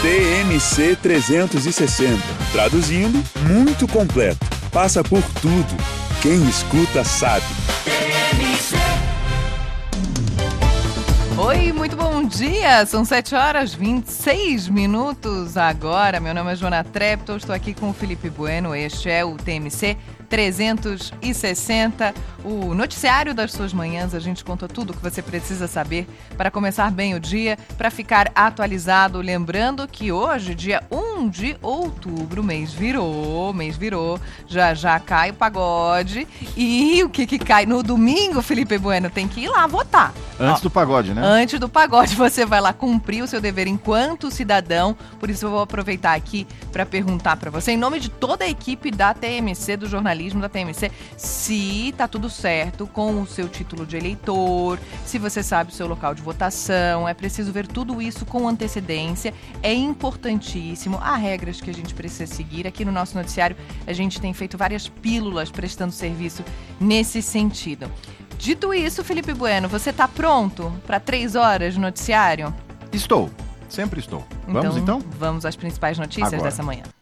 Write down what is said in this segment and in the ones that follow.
TMC 360. Traduzindo, muito completo. Passa por tudo. Quem escuta sabe. Oi, muito bom dia. São 7h26 agora. Meu nome é Joana Treptow, estou aqui com o Felipe Bueno. Este é o TMC 360, o noticiário das suas manhãs. A gente conta tudo o que você precisa saber para começar bem o dia, para ficar atualizado. Lembrando que hoje, dia 1 de outubro, mês virou, já cai o pagode. E o que cai no domingo, Felipe Bueno? Tem que ir lá votar. Antes do pagode, né? Antes do pagode, você vai lá cumprir o seu dever enquanto cidadão. Por isso eu vou aproveitar aqui para perguntar para você, em nome de toda a equipe da TMC, do jornalismo da TMC, se tá tudo certo com o seu título de eleitor, se você sabe o seu local de votação. É preciso ver tudo isso com antecedência, é importantíssimo. Há regras que a gente precisa seguir. Aqui no nosso noticiário a gente tem feito várias pílulas prestando serviço nesse sentido. Dito isso, Felipe Bueno, você tá pronto para 3 horas de noticiário? Estou, sempre estou. Vamos então? Vamos às principais notícias agora dessa manhã.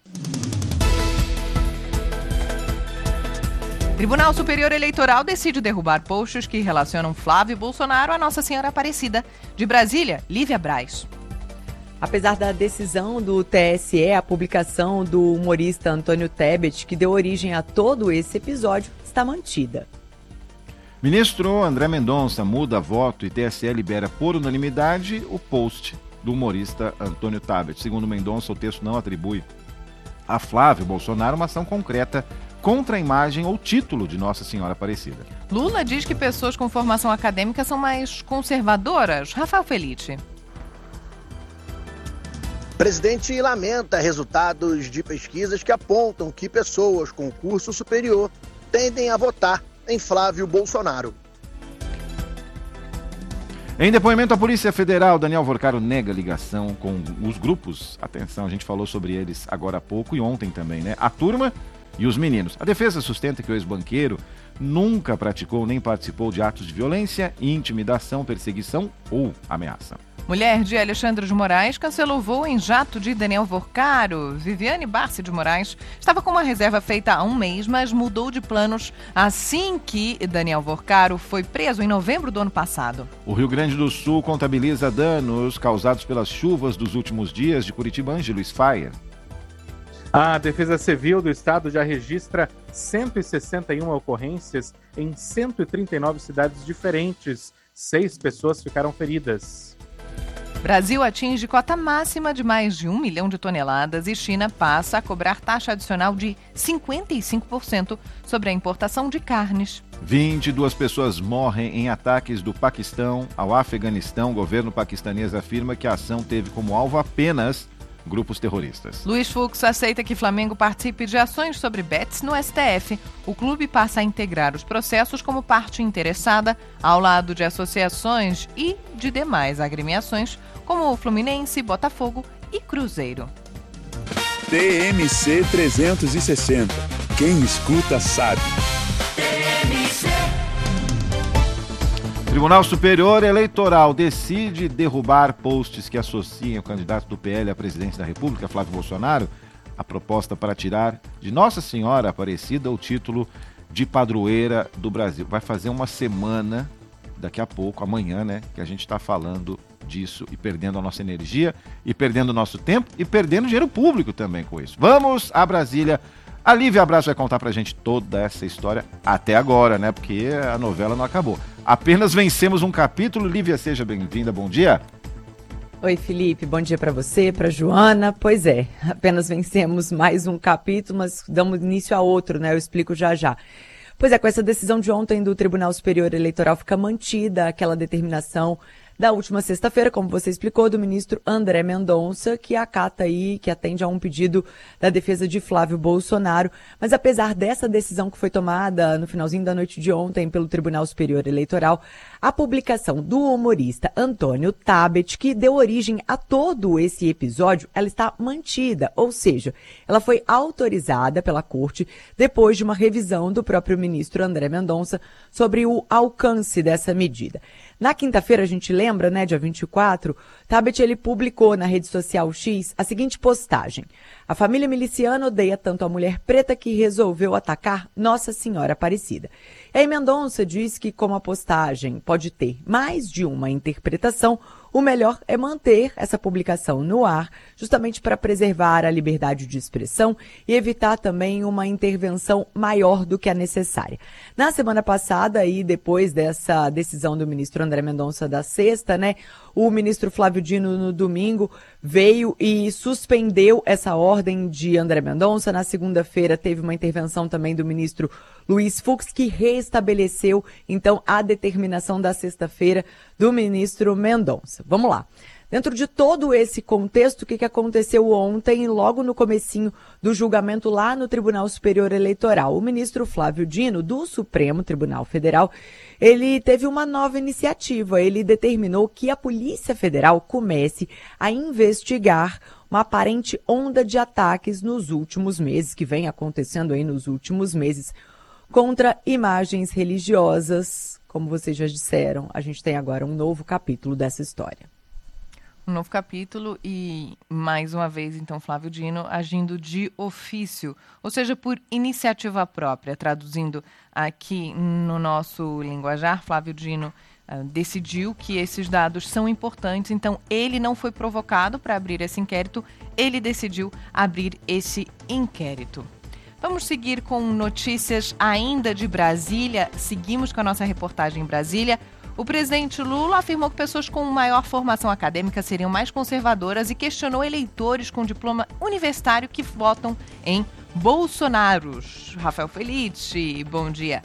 Tribunal Superior Eleitoral decide derrubar posts que relacionam Flávio Bolsonaro a Nossa Senhora Aparecida. De Brasília, Lívia Braz. Apesar da decisão do TSE, a publicação do humorista Antônio Tebet, que deu origem a todo esse episódio, está mantida. Ministro André Mendonça muda voto e TSE libera por unanimidade o post do humorista Antônio Tebet. Segundo Mendonça, o texto não atribui a Flávio Bolsonaro uma ação concreta contra a imagem ou título de Nossa Senhora Aparecida. Lula diz que pessoas com formação acadêmica são mais conservadoras. Rafael Felice. Presidente lamenta resultados de pesquisas que apontam que pessoas com curso superior tendem a votar em Flávio Bolsonaro. Em depoimento à Polícia Federal, Daniel Vorcaro nega ligação com os grupos. Atenção, a gente falou sobre eles agora há pouco e ontem também, né? A turma e os meninos. A defesa sustenta que o ex-banqueiro nunca praticou nem participou de atos de violência, intimidação, perseguição ou ameaça. Mulher de Alexandre de Moraes cancelou voo em jato de Daniel Vorcaro. Viviane Barsi de Moraes estava com uma reserva feita há um mês, mas mudou de planos assim que Daniel Vorcaro foi preso em novembro do ano passado. O Rio Grande do Sul contabiliza danos causados pelas chuvas dos últimos dias de Curitiba. Luiz Faia. A Defesa Civil do Estado já registra 161 ocorrências em 139 cidades diferentes. 6 pessoas ficaram feridas. Brasil atinge cota máxima de mais de 1 milhão de toneladas e China passa a cobrar taxa adicional de 55% sobre a importação de carnes. 22 pessoas morrem em ataques do Paquistão ao Afeganistão. O governo paquistanês afirma que a ação teve como alvo apenas grupos terroristas. Luiz Fux aceita que Flamengo participe de ações sobre bets no STF. O clube passa a integrar os processos como parte interessada, ao lado de associações e de demais agremiações, como o Fluminense, Botafogo e Cruzeiro. TMC 360. Quem escuta sabe. Tribunal Superior Eleitoral decide derrubar posts que associam o candidato do PL à presidência da República, Flávio Bolsonaro. A proposta para tirar de Nossa Senhora Aparecida o título de padroeira do Brasil. Vai fazer uma semana, daqui a pouco, amanhã, né, que a gente está falando disso e perdendo a nossa energia, e perdendo o nosso tempo, e perdendo dinheiro público também com isso. Vamos a Brasília. A Lívia Braz vai contar pra gente toda essa história até agora, né? Porque a novela não acabou. Apenas vencemos um capítulo. Lívia, seja bem-vinda. Bom dia. Oi, Felipe. Bom dia para você, para Joana. Pois é, apenas vencemos mais um capítulo, mas damos início a outro, né? Eu explico já já. Pois é, com essa decisão de ontem do Tribunal Superior Eleitoral fica mantida aquela determinação da última sexta-feira, como você explicou, do ministro André Mendonça, que acata aí, que atende a um pedido da defesa de Flávio Bolsonaro. Mas apesar dessa decisão que foi tomada no finalzinho da noite de ontem pelo Tribunal Superior Eleitoral, a publicação do humorista Antônio Tebet, que deu origem a todo esse episódio, ela está mantida, ou seja, ela foi autorizada pela Corte depois de uma revisão do próprio ministro André Mendonça sobre o alcance dessa medida. Na quinta-feira, a gente lembra, né, dia 24, Tabet ele publicou na rede social X a seguinte postagem. A família miliciana odeia tanto a mulher preta que resolveu atacar Nossa Senhora Aparecida. E aí Mendonça diz que, como a postagem pode ter mais de uma interpretação, o melhor é manter essa publicação no ar, justamente para preservar a liberdade de expressão e evitar também uma intervenção maior do que a necessária. Na semana passada, e depois dessa decisão do ministro André Mendonça da sexta, né, o ministro Flávio Dino, no domingo, veio e suspendeu essa ordem de André Mendonça. Na segunda-feira, teve uma intervenção também do ministro Luiz Fux, que restabeleceu, então, a determinação da sexta-feira do ministro Mendonça. Vamos lá. Dentro de todo esse contexto, o que aconteceu ontem, logo no comecinho do julgamento lá no Tribunal Superior Eleitoral? O ministro Flávio Dino, do Supremo Tribunal Federal, ele teve uma nova iniciativa. Ele determinou que a Polícia Federal comece a investigar uma aparente onda de ataques nos últimos meses, que vem acontecendo aí nos últimos meses, contra imagens religiosas. Como vocês já disseram, a gente tem agora um novo capítulo dessa história. Um novo capítulo e, mais uma vez, então, Flávio Dino agindo de ofício, ou seja, por iniciativa própria. Traduzindo aqui no nosso linguajar, Flávio Dino decidiu que esses dados são importantes, então ele não foi provocado para abrir esse inquérito, ele decidiu abrir esse inquérito. Vamos seguir com notícias ainda de Brasília. Seguimos com a nossa reportagem em Brasília. O presidente Lula afirmou que pessoas com maior formação acadêmica seriam mais conservadoras e questionou eleitores com diploma universitário que votam em Bolsonaro. Rafael Felice, bom dia.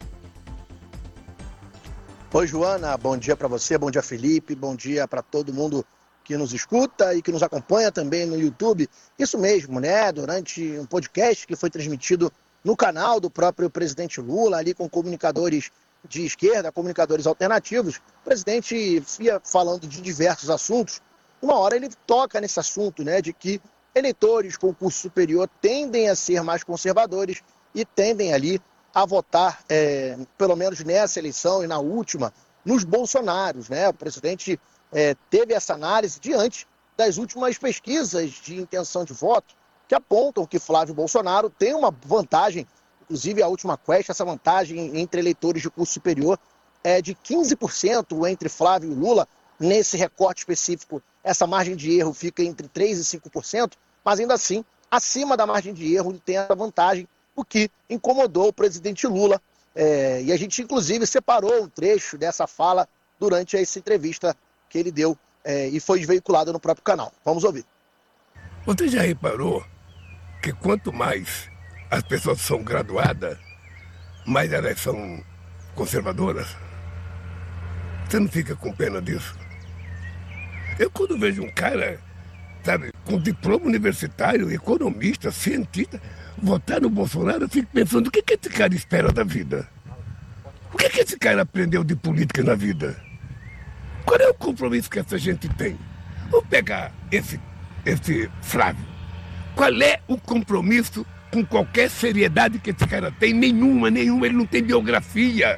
Oi, Joana, bom dia para você, bom dia, Felipe, bom dia para todo mundo que nos escuta e que nos acompanha também no YouTube. Isso mesmo, né? Durante um podcast que foi transmitido no canal do próprio presidente Lula, ali com comunicadores de esquerda, comunicadores alternativos, o presidente ia falando de diversos assuntos. Uma hora ele toca nesse assunto, né, de que eleitores com curso superior tendem a ser mais conservadores e tendem ali a votar, pelo menos nessa eleição e na última, nos Bolsonaros, né? O presidente teve essa análise diante das últimas pesquisas de intenção de voto que apontam que Flávio Bolsonaro tem uma vantagem. Inclusive, a última Quest, essa vantagem entre eleitores de curso superior é de 15% entre Flávio e Lula. Nesse recorte específico, essa margem de erro fica entre 3% e 5%, mas ainda assim, acima da margem de erro, ele tem essa vantagem, o que incomodou o presidente Lula. E a gente, inclusive, separou um trecho dessa fala durante essa entrevista que ele deu e foi veiculada no próprio canal. Vamos ouvir. Você já reparou que quanto mais as pessoas são graduadas, mais elas são conservadoras? Você não fica com pena disso? Eu, quando vejo um cara, sabe, com diploma universitário, economista, cientista, votar no Bolsonaro, eu fico pensando, o que esse cara espera da vida? O que esse cara aprendeu de política na vida? Qual é o compromisso que essa gente tem? Vamos pegar esse Flávio. Qual é o compromisso com qualquer seriedade que esse cara tem? Nenhuma, ele não tem biografia.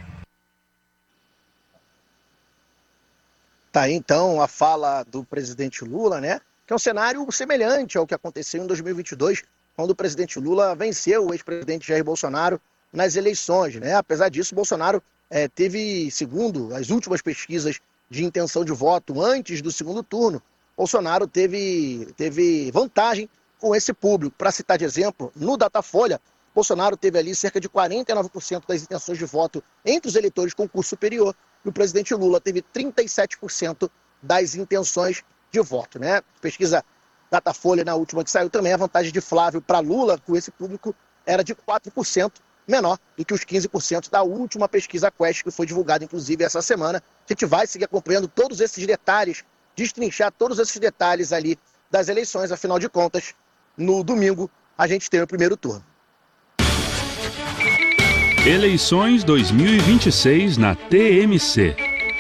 Tá aí, então, a fala do presidente Lula, né? Que é um cenário semelhante ao que aconteceu em 2022, quando o presidente Lula venceu o ex-presidente Jair Bolsonaro nas eleições, né? Apesar disso, Bolsonaro teve, segundo as últimas pesquisas de intenção de voto antes do segundo turno, Bolsonaro teve vantagem com esse público. Para citar de exemplo, no Datafolha, Bolsonaro teve ali cerca de 49% das intenções de voto entre os eleitores com curso superior, e o presidente Lula teve 37% das intenções de voto, né? Pesquisa Datafolha, na última que saiu também, a vantagem de Flávio para Lula com esse público era de 4%, menor do que os 15% da última pesquisa Quest, que foi divulgada, inclusive, essa semana. A gente vai seguir acompanhando todos esses detalhes, destrinchar todos esses detalhes ali das eleições. Afinal de contas, no domingo, a gente tem o primeiro turno. Eleições 2026 na TMC.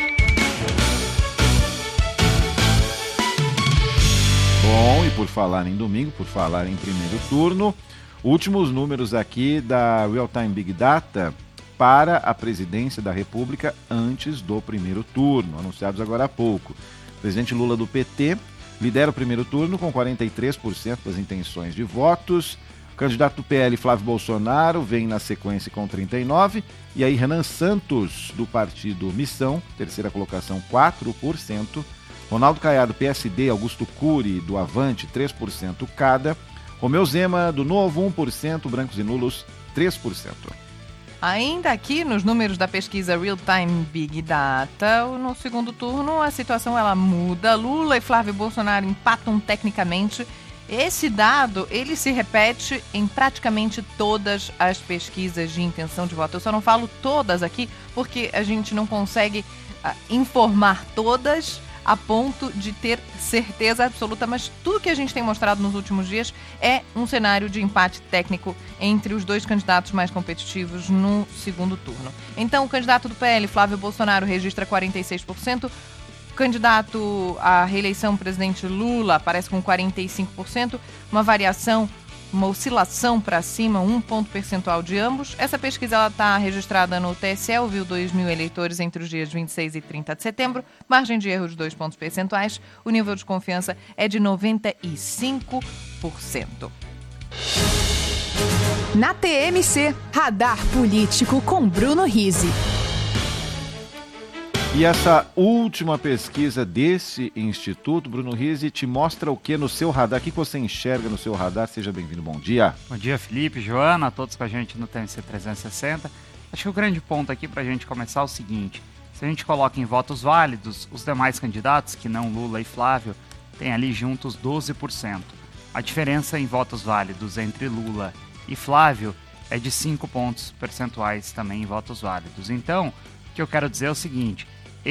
Bom, e por falar em domingo, por falar em primeiro turno, últimos números aqui da Real Time Big Data para a presidência da República antes do primeiro turno, anunciados agora há pouco. O presidente Lula do PT lidera o primeiro turno com 43% das intenções de votos. O candidato do PL, Flávio Bolsonaro, vem na sequência com 39%. E aí Renan Santos, do partido Missão, terceira colocação, 4%. Ronaldo Caiado, PSD, Augusto Cury, do Avante, 3% cada. Romeu Zema, do Novo, 1%, brancos e nulos, 3%. Ainda aqui nos números da pesquisa Real Time Big Data, no segundo turno a situação ela muda. Lula e Flávio Bolsonaro empatam tecnicamente. Esse dado, ele se repete em praticamente todas as pesquisas de intenção de voto. Eu só não falo todas aqui porque a gente não consegue informar todas a ponto de ter certeza absoluta, mas tudo que a gente tem mostrado nos últimos dias é um cenário de empate técnico entre os dois candidatos mais competitivos no segundo turno. Então, o candidato do PL, Flávio Bolsonaro, registra 46%, o candidato à reeleição, presidente Lula, aparece com 45%, uma oscilação para cima, 1 ponto percentual de ambos. Essa pesquisa está registrada no TSE, ouviu 2 mil eleitores entre os dias 26 e 30 de setembro, margem de erro de 2 pontos percentuais, o nível de confiança é de 95%. Na TMC, Radar Político com Bruno Rizzi. E essa última pesquisa desse instituto, Bruno Rizzi, te mostra o que no seu radar? O que você enxerga no seu radar? Seja bem-vindo, bom dia. Bom dia, Felipe, Joana, a todos com a gente no TMC 360. Acho que o grande ponto aqui para a gente começar é o seguinte: se a gente coloca em votos válidos, os demais candidatos, que não Lula e Flávio, têm ali juntos 12%. A diferença em votos válidos entre Lula e Flávio é de 5 pontos percentuais também em votos válidos. Então, o que eu quero dizer é o seguinte: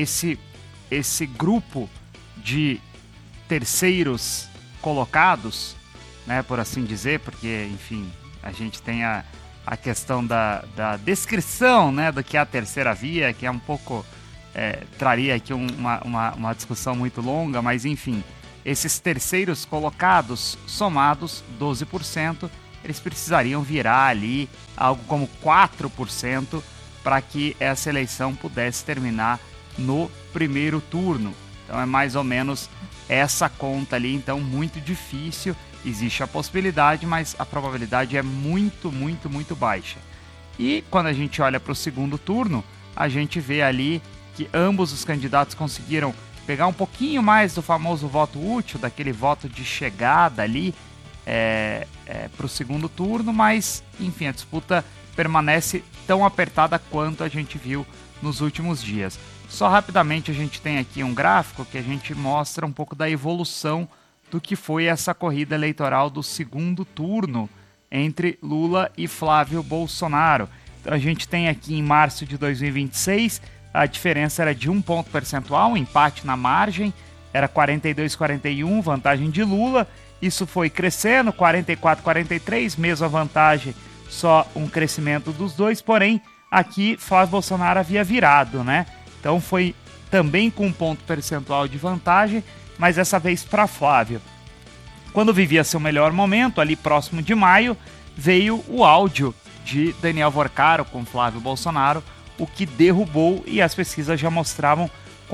esse grupo de terceiros colocados, né, por assim dizer, porque, enfim, a gente tem a questão da descrição, né, do que é a terceira via, que é um pouco, traria aqui uma discussão muito longa, mas, enfim, esses terceiros colocados, somados 12%, eles precisariam virar ali algo como 4% para que essa eleição pudesse terminar no primeiro turno. Então é mais ou menos essa conta ali, então muito difícil. Existe a possibilidade, mas a probabilidade é muito, muito, muito baixa. E quando a gente olha para o segundo turno, a gente vê ali que ambos os candidatos conseguiram pegar um pouquinho mais do famoso voto útil, daquele voto de chegada ali para o segundo turno, mas enfim, a disputa permanece tão apertada quanto a gente viu nos últimos dias. Só rapidamente a gente tem aqui um gráfico que a gente mostra um pouco da evolução do que foi essa corrida eleitoral do segundo turno entre Lula e Flávio Bolsonaro. Então a gente tem aqui em março de 2026, a diferença era de 1 ponto percentual, um empate na margem, era 42-41, vantagem de Lula. Isso foi crescendo, 44-43, mesma vantagem, só um crescimento dos dois, porém aqui Flávio Bolsonaro havia virado, né? Então foi também com 1 ponto percentual de vantagem, mas dessa vez para Flávio. Quando vivia seu melhor momento, ali próximo de maio, veio o áudio de Daniel Vorcaro com Flávio Bolsonaro, o que derrubou, e as pesquisas já mostravam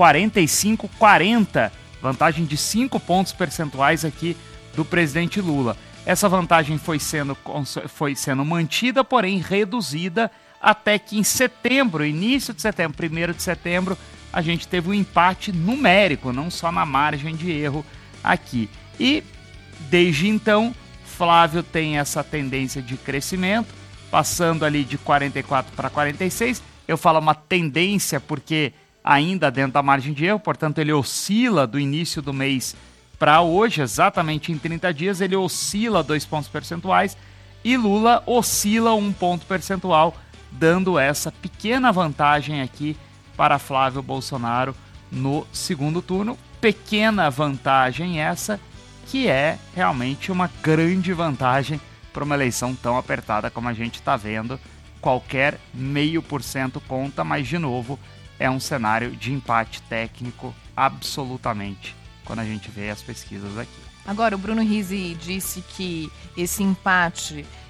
45-40, vantagem de 5 pontos percentuais aqui do presidente Lula. Essa vantagem foi sendo mantida, porém reduzida, até que em setembro, início de setembro, 1º de setembro, a gente teve um empate numérico, não só na margem de erro aqui. E desde então, Flávio tem essa tendência de crescimento, passando ali de 44 para 46. Eu falo uma tendência porque ainda dentro da margem de erro, portanto ele oscila do início do mês para hoje, exatamente em 30 dias, ele oscila 2 pontos percentuais e Lula oscila 1 ponto percentual, dando essa pequena vantagem aqui para Flávio Bolsonaro no segundo turno. Pequena vantagem essa, que é realmente uma grande vantagem para uma eleição tão apertada como a gente está vendo. Qualquer 0,5% conta, mas de novo é um cenário de empate técnico absolutamente quando a gente vê as pesquisas aqui. Agora, o Bruno Rizzi disse que esse empate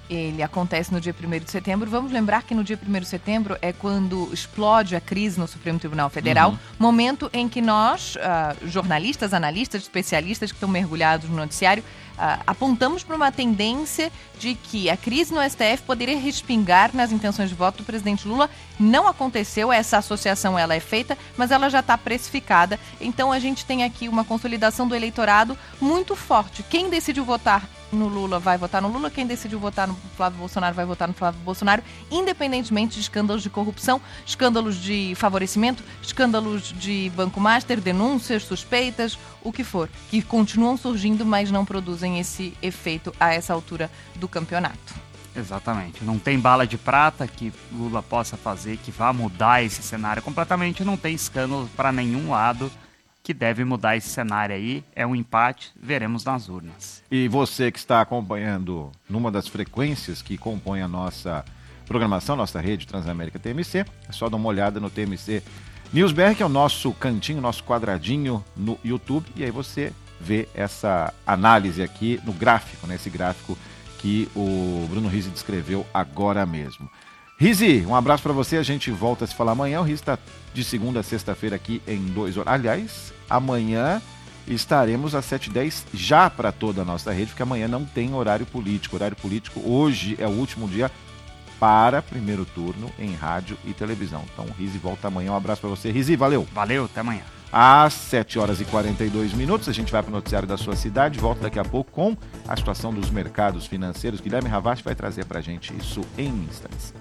Ele acontece no dia 1º de setembro. Vamos lembrar que no dia 1º de setembro é quando explode a crise no Supremo Tribunal Federal, momento em que nós, jornalistas, analistas, especialistas que estão mergulhados no noticiário, apontamos para uma tendência de que a crise no STF poderia respingar nas intenções de voto do presidente Lula. Não aconteceu, essa associação ela é feita, mas ela já está precificada. Então a gente tem aqui uma consolidação do eleitorado muito forte. Quem decidiu votar no Lula vai votar no Lula, quem decidiu votar no Flávio Bolsonaro vai votar no Flávio Bolsonaro, independentemente de escândalos de corrupção, escândalos de favorecimento, escândalos de Banco Master, denúncias, suspeitas, o que for, que continuam surgindo, mas não produzem esse efeito a essa altura do campeonato. Exatamente. Não tem bala de prata que Lula possa fazer, que vá mudar esse cenário completamente, não tem escândalo para nenhum lado que deve mudar esse cenário aí. É um empate, veremos nas urnas. E você que está acompanhando numa das frequências que compõe a nossa programação, nossa rede Transamérica TMC, é só dar uma olhada no TMC NewsBR, que é o nosso cantinho, nosso quadradinho no YouTube, e aí você vê essa análise aqui no gráfico, né? Esse gráfico que o Bruno Rizzi descreveu agora mesmo. Rizzi, um abraço para você, a gente volta a se falar amanhã. O Rizzi está de segunda a sexta-feira aqui em 2 horas. Aliás, amanhã estaremos às 7h10 já para toda a nossa rede, porque amanhã não tem horário político. Horário político hoje é o último dia para primeiro turno em rádio e televisão. Então o Rizzi volta amanhã. Um abraço para você. Rizzi, valeu. Valeu, até amanhã. Às 7h42, a gente vai para o noticiário da sua cidade, volta daqui a pouco com a situação dos mercados financeiros. Guilherme Ravach vai trazer para a gente isso em instantes.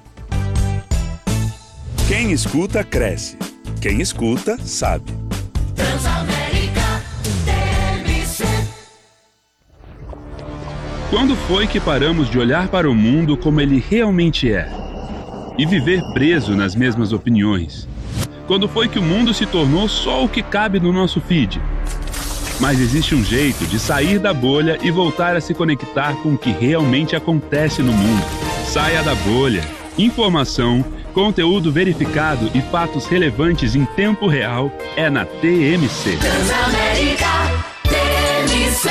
Quem escuta, cresce. Quem escuta, sabe. Transamérica TMC. Quando foi que paramos de olhar para o mundo como ele realmente é? E viver preso nas mesmas opiniões? Quando foi que o mundo se tornou só o que cabe no nosso feed? Mas existe um jeito de sair da bolha e voltar a se conectar com o que realmente acontece no mundo. Saia da bolha. Informação, conteúdo verificado e fatos relevantes em tempo real é na TMC. Transamérica TMC.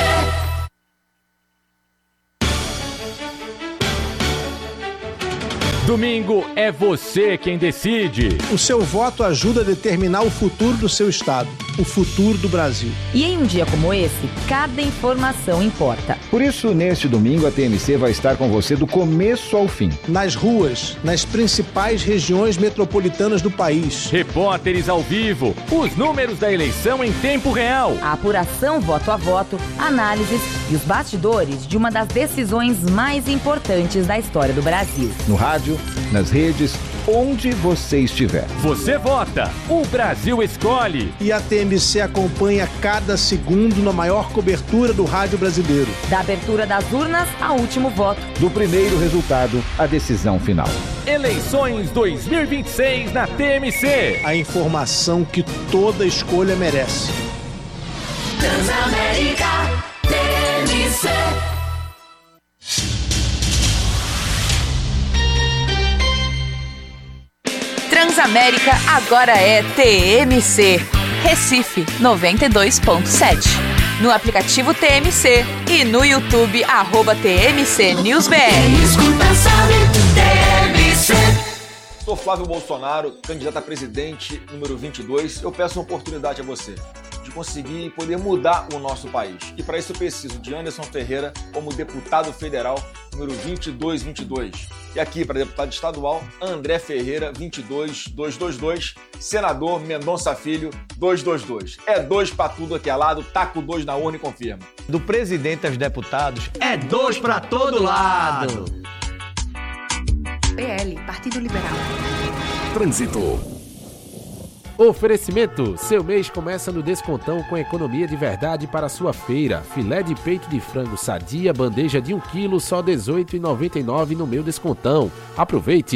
Domingo é você quem decide. O seu voto ajuda a determinar o futuro do seu estado, o futuro do Brasil. E em um dia como esse, cada informação importa. Por isso, neste domingo, a TMC vai estar com você do começo ao fim. Nas ruas, nas principais regiões metropolitanas do país. Repórteres ao vivo, os números da eleição em tempo real. A apuração voto a voto, análises e os bastidores de uma das decisões mais importantes da história do Brasil. No rádio, nas redes, onde você estiver. Você vota, o Brasil escolhe. E a TMC acompanha cada segundo na maior cobertura do rádio brasileiro. Da abertura das urnas ao último voto. Do primeiro resultado à decisão final. Eleições 2026 na TMC. A informação que toda escolha merece. Transamérica TMC. Transamérica agora é TMC. Recife 92.7. No aplicativo TMC e no YouTube @TMC NewsBR. Escuta, sabe, TMC. Sou Flávio Bolsonaro, candidato a presidente número 22. Eu peço uma oportunidade a você de conseguir poder mudar o nosso país. E para isso eu preciso de Anderson Ferreira como deputado federal número 2222. E aqui para deputado estadual, André Ferreira 22222, senador Mendonça Filho 222. É 2 para tudo aqui ao lado, taco 2 na urna e confirma. Do presidente aos deputados, é 2 para todo lado. PL, Partido Liberal. Trânsito. Oferecimento, seu mês começa no descontão com economia de verdade para sua feira. Filé de peito de frango sadia, bandeja de 1 kg, só R$ 18,99 no meu descontão. Aproveite!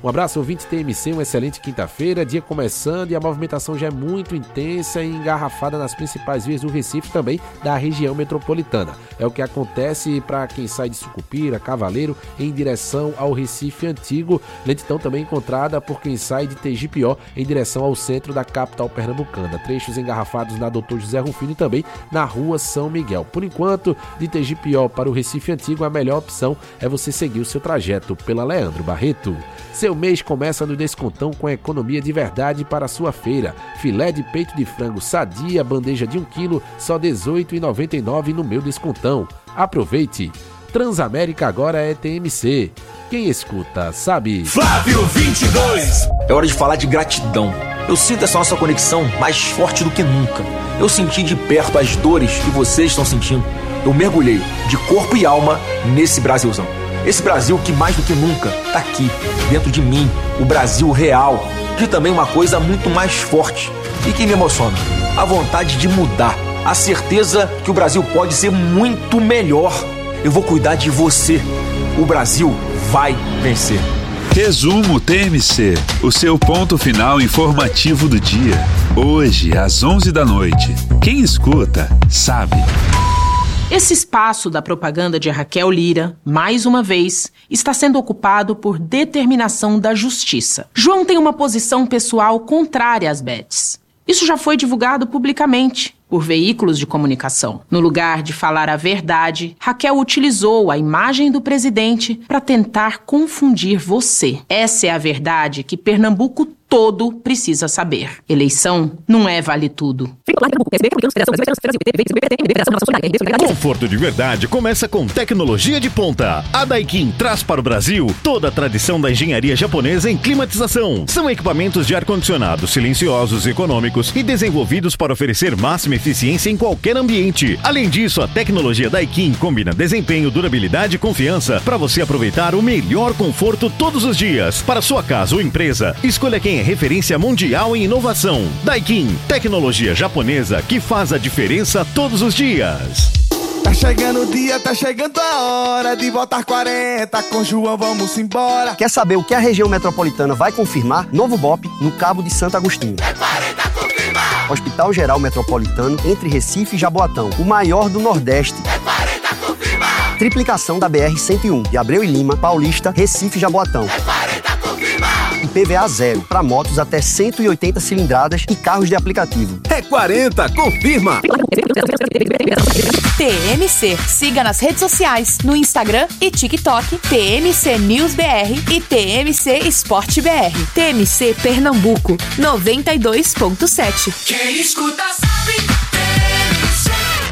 Um abraço, ouvinte TMC, uma excelente quinta-feira, dia começando e a movimentação já é muito intensa e engarrafada nas principais vias do Recife, também da região metropolitana. É o que acontece para quem sai de Sucupira, Cavaleiro, em direção ao Recife Antigo, lentidão também encontrada por quem sai de Tegipió em direção ao centro da capital pernambucana. Trechos engarrafados na Doutor José Rufino e também na Rua São Miguel. Por enquanto, de Tegipió para o Recife Antigo, a melhor opção é você seguir o seu trajeto pela Leandro Barreto. Seu mês começa no Descontão com a economia de verdade para a sua feira. Filé de peito de frango sadia, bandeja de 1 kg, só R$ 18,99 no meu Descontão. Aproveite! Transamérica agora é TMC. Quem escuta, sabe. Flávio 22. É hora de falar de gratidão. Eu sinto essa nossa conexão mais forte do que nunca. Eu senti de perto as dores que vocês estão sentindo. Eu mergulhei de corpo e alma nesse Brasilzão. Esse Brasil que mais do que nunca tá aqui, dentro de mim, o Brasil real. De também uma coisa muito mais forte e que me emociona. A vontade de mudar. A certeza que o Brasil pode ser muito melhor. Eu vou cuidar de você. O Brasil vai vencer. Resumo TMC, o seu ponto final informativo do dia. Hoje, às 11 da noite. Quem escuta, sabe. Esse espaço da propaganda de Raquel Lira, mais uma vez, está sendo ocupado por determinação da Justiça. João tem uma posição pessoal contrária às bets. Isso já foi divulgado publicamente por veículos de comunicação. No lugar de falar a verdade, Raquel utilizou a imagem do presidente para tentar confundir você. Essa é a verdade que Pernambuco todo precisa saber. Eleição não é vale tudo. Conforto de verdade começa com tecnologia de ponta. A Daikin traz para o Brasil toda a tradição da engenharia japonesa em climatização. São equipamentos de ar-condicionado silenciosos, econômicos e desenvolvidos para oferecer máxima eficiência em qualquer ambiente. Além disso, a tecnologia Daikin combina desempenho, durabilidade e confiança para você aproveitar o melhor conforto todos os dias. Para sua casa ou empresa, escolha quem é referência mundial em inovação. Daikin, tecnologia japonesa que faz a diferença todos os dias. Tá chegando o dia, tá chegando a hora de votar 40, com João vamos embora. Quer saber o que a região metropolitana vai confirmar? Novo BOP no Cabo de Santo Agostinho. É 40 confirmar. Hospital Geral Metropolitano entre Recife e Jaboatão, o maior do Nordeste. É 40 confirmar. Triplicação da BR-101 de Abreu e Lima, Paulista, Recife e Jaboatão. É 40 confirmar. IPVA zero para motos até 180 cilindradas e carros de aplicativo. É 40, confirma! TMC. Siga nas redes sociais, no Instagram e TikTok, TMC News BR e TMC Esporte BR. TMC Pernambuco, 92.7. Quem escuta sabe. TMC.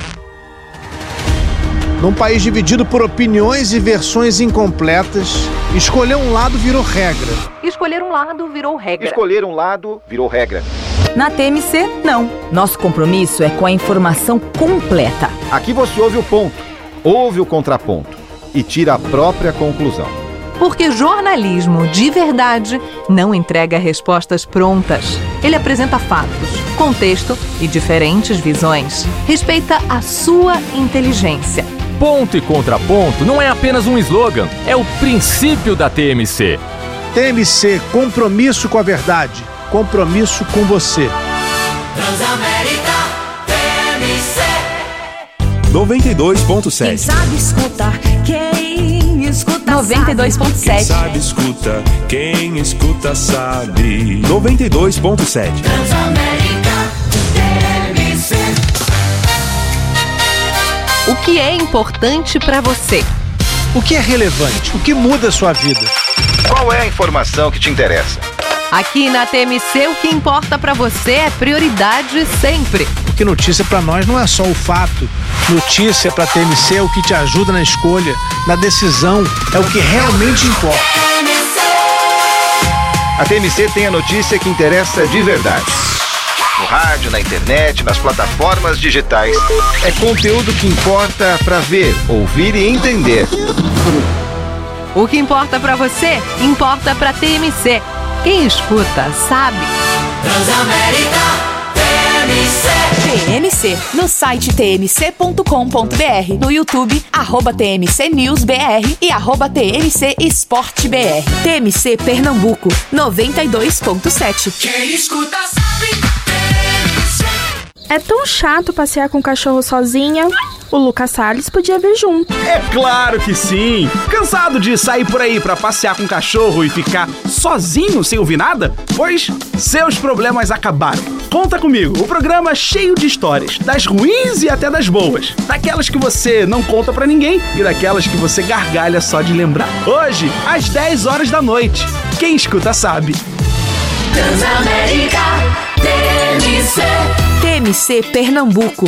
Num país dividido por opiniões e versões incompletas, escolher um lado virou regra. Escolher um lado virou regra. Escolher um lado virou regra. Na TMC, não. Nosso compromisso é com a informação completa. Aqui você ouve o ponto, ouve o contraponto e tira a própria conclusão. Porque jornalismo de verdade não entrega respostas prontas. Ele apresenta fatos, contexto e diferentes visões. Respeita a sua inteligência. Ponto e contraponto não é apenas um slogan, é o princípio da TMC. TMC, compromisso com a verdade, compromisso com você. Transamérica TMC. 92.7. Quem sabe escutar, quem escuta 92.7. Quem sabe escuta, quem escuta sabe. 92.7. Transamérica TMC. O que é importante para você? O que é relevante? O que muda a sua vida? Qual é a informação que te interessa? Aqui na TMC, o que importa para você é prioridade sempre. Porque notícia para nós não é só o fato. Notícia para TMC é o que te ajuda na escolha, na decisão, é o que realmente importa. A TMC tem a notícia que interessa de verdade. No rádio, na internet, nas plataformas digitais. É conteúdo que importa para ver, ouvir e entender. O que importa para você, importa para TMC. Quem escuta, sabe. Transamérica TMC. TMC, no site tmc.com.br, no YouTube, @TMC News BR e @TMC Esporte BR. TMC Pernambuco, 92.7. Quem escuta sabe. TMC. É tão chato passear com o cachorro sozinha. O Lucas Salles podia vir junto. É claro que sim! Cansado de sair por aí pra passear com o cachorro e ficar sozinho sem ouvir nada? Pois seus problemas acabaram. Conta comigo, o programa é cheio de histórias, das ruins e até das boas. Daquelas que você não conta pra ninguém e daquelas que você gargalha só de lembrar. Hoje, às 10 horas da noite. Quem escuta sabe. Transamérica, TMC. TMC Pernambuco,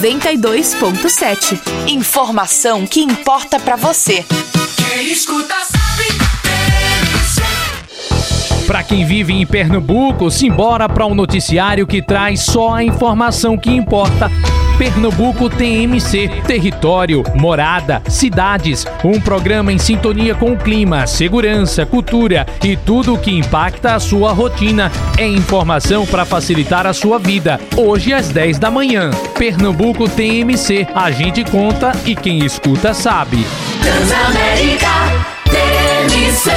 92.7. Informação que importa pra você. Quem escuta sabe. TMC. Para quem vive em Pernambuco, simbora para um noticiário que traz só a informação que importa. Pernambuco TMC, território, morada, cidades, um programa em sintonia com o clima, segurança, cultura e tudo o que impacta a sua rotina. É informação para facilitar a sua vida. Hoje às 10 da manhã. Pernambuco TMC, a gente conta e quem escuta sabe. Transamérica, TMC.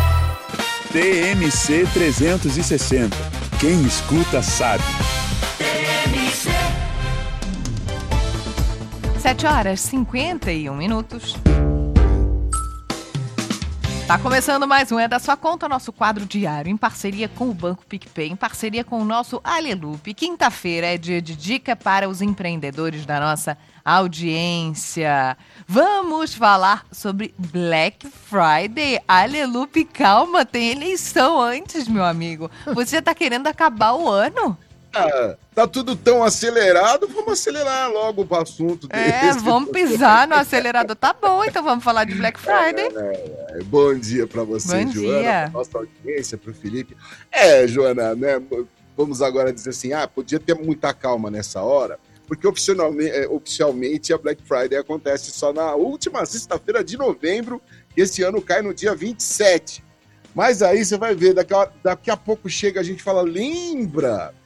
TMC 360. Quem escuta sabe. 7h51. Tá começando mais um É da Sua Conta, nosso quadro diário, em parceria com o Banco PicPay, em parceria com o nosso Alelupe. Quinta-feira é dia de dica para os empreendedores da nossa audiência. Vamos falar sobre Black Friday. Alelupe, calma, tem eleição antes, meu amigo. Você tá querendo acabar o ano? Ah, tá tudo tão acelerado, vamos acelerar logo o assunto desse. Vamos pisar no acelerador. Tá bom, então vamos falar de Black Friday. Bom dia pra você, Bom Joana, dia. pra nossa audiência, pro Felipe. Joana, né, vamos agora dizer assim, podia ter muita calma nessa hora, porque oficialmente a Black Friday acontece só na última sexta-feira de novembro, e esse ano cai no dia 27. Mas aí você vai ver, daqui a pouco chega, a gente fala, lembra